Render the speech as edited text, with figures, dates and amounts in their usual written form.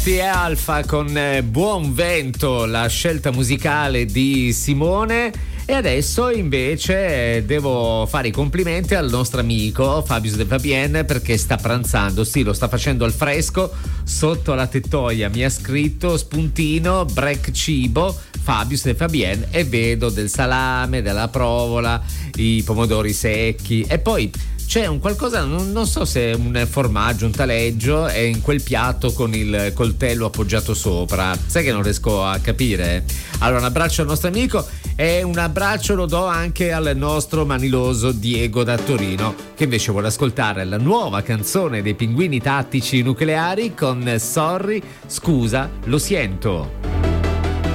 Sì, è Alfa con Buon Vento, la scelta musicale di Simone. E adesso invece devo fare i complimenti al nostro amico Fabius De Fabienne, perché sta pranzando, sì, lo sta facendo al fresco sotto la tettoia. Mi ha scritto spuntino break cibo Fabius De Fabienne e vedo del salame, della provola, i pomodori secchi e poi c'è un qualcosa, non so se è un formaggio, un taleggio, è in quel piatto con il coltello appoggiato sopra. Sai che non riesco a capire? Allora, un abbraccio al nostro amico e un abbraccio lo do anche al nostro maniloso Diego da Torino, che invece vuole ascoltare la nuova canzone dei Pinguini Tattici Nucleari con Sorry, scusa, lo siento.